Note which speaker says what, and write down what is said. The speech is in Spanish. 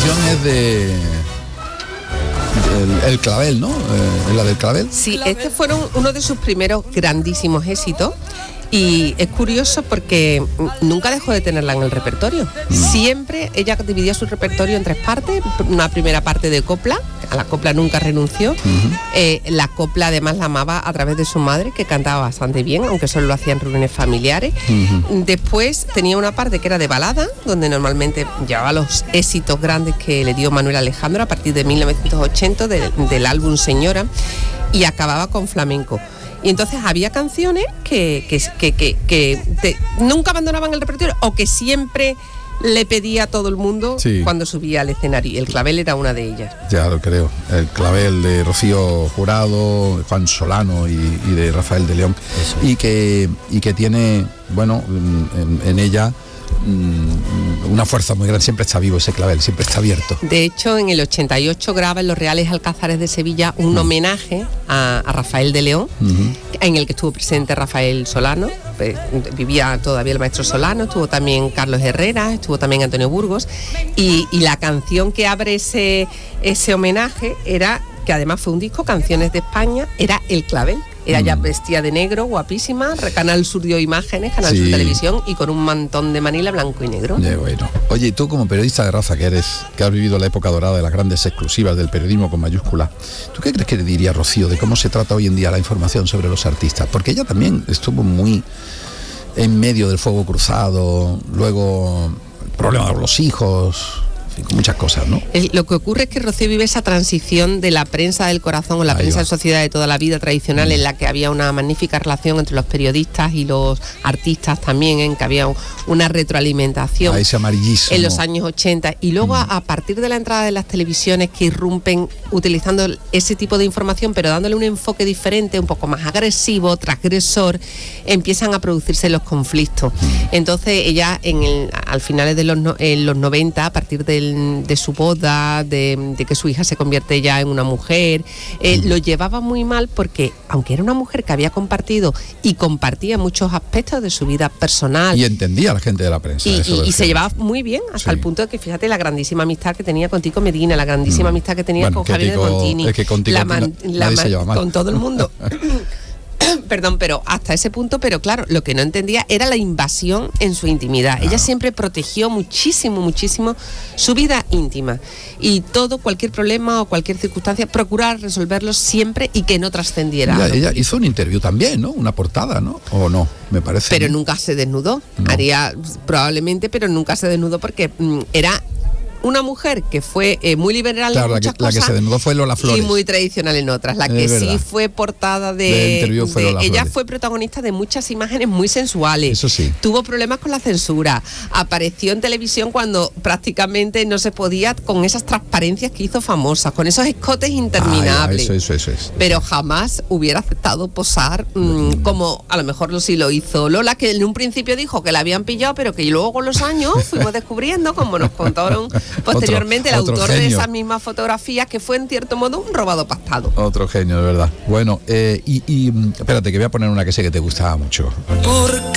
Speaker 1: canción es de el Clavel, ¿no? ¿Es la del Clavel?
Speaker 2: Sí, este fueron uno de sus primeros grandísimos éxitos. Y es curioso porque nunca dejó de tenerla en el repertorio. Siempre ella dividía su repertorio en tres partes. Una primera parte de copla, a la copla nunca renunció. La copla además la amaba a través de su madre, que cantaba bastante bien, aunque solo lo hacía en reuniones familiares. Después tenía una parte que era de balada, donde normalmente llevaba los éxitos grandes que le dio Manuel Alejandro a partir de 1980 del álbum Señora, y acababa con flamenco. Y entonces había canciones que nunca abandonaban el repertorio, o que siempre le pedía a todo el mundo cuando subía al escenario. El Clavel era una de ellas. Ya lo creo. El Clavel de Rocío Jurado, Juan Solano y de Rafael de León. Y que tiene, bueno, en ella una fuerza muy grande. Siempre está vivo ese Clavel, siempre está abierto. De hecho, en el 88 graba en los Reales Alcázares de Sevilla un homenaje a Rafael de León, en el que estuvo presente Rafael Solano. Vivía todavía el maestro Solano, estuvo también Carlos Herrera, estuvo también Antonio Burgos, y la canción que abre ese homenaje era, que además fue un disco, Canciones de España, era El Clavel. Ella ya vestía de negro, guapísima, Canal Sur dio imágenes, Canal Sur Televisión, y con un mantón de Manila blanco y negro. Bueno. Oye, y tú como periodista de raza que eres, que has vivido la época dorada de las grandes exclusivas del periodismo con mayúscula, ¿tú qué crees que le diría Rocío de cómo se trata hoy en día la información sobre los artistas? Porque ella también estuvo muy en medio del fuego cruzado, luego el problema de los hijos, con muchas cosas, ¿no? Lo que ocurre es que Rocío vive esa transición de la prensa del corazón o la prensa de sociedad de toda la vida tradicional, en la que había una magnífica relación entre los periodistas y los artistas también, en que había una retroalimentación, ese amarillismo en los años 80, y luego a partir de la entrada de las televisiones, que irrumpen utilizando ese tipo de información, pero dándole un enfoque diferente, un poco más agresivo, transgresor, empiezan a producirse los conflictos. Entonces ella al finales de los 90, a partir de su boda, de que su hija se convierte ya en una mujer, lo llevaba muy mal, porque aunque era una mujer que había compartido y compartía muchos aspectos de su vida personal, y entendía a la gente de la prensa, y se llevaba muy bien, hasta el punto de que, fíjate, la grandísima amistad que tenía con Tico Medina, la grandísima amistad que tenía con Javier de Montini, es que con todo el mundo. Perdón, pero hasta ese punto, pero claro, lo que no entendía era la invasión en su intimidad. Ella siempre protegió muchísimo su vida íntima, y cualquier problema o cualquier circunstancia, procurar resolverlo siempre y que no trascendiera. Ella hizo un interview también, ¿no? Una portada, ¿no? ¿O no? Me parece. Pero nunca se desnudó. Haría probablemente, pero nunca se desnudó, porque era una mujer que fue muy liberal en muchas cosas, la que se desnudó fue Lola Flores, y muy tradicional en otras. La que sí fue portada ella fue protagonista de muchas imágenes muy sensuales. Eso sí. Tuvo problemas con la censura. Apareció en televisión cuando prácticamente no se podía, con esas transparencias que hizo famosas, con esos escotes interminables. Eso es. Pero jamás hubiera aceptado posar como a lo mejor sí lo hizo Lola, que en un principio dijo que la habían pillado, pero que luego con los años fuimos descubriendo, como nos contaron posteriormente el autor de esas mismas fotografías, que fue en cierto modo un robado pactado. Otro genio, de verdad. Bueno, y espérate, que voy a poner una que sé que te gustaba mucho.